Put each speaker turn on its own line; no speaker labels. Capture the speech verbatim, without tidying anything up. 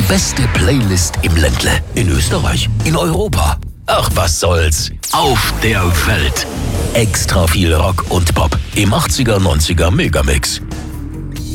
Die beste Playlist im Ländle. In Österreich. In Europa. Ach, was soll's. Auf der Welt. Extra viel Rock und Pop. Im achtziger, neunziger Megamix.